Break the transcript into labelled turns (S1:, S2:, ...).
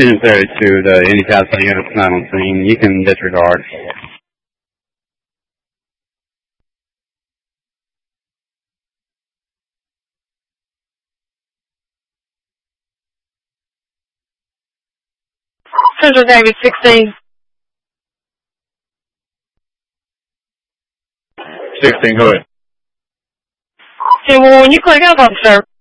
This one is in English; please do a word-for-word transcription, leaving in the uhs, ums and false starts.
S1: thirty-two, the Anycastle unit's not on scene. You can disregard.
S2: Central David sixteen.
S3: sixteen, go ahead.
S2: Okay, well, when you click up on sir,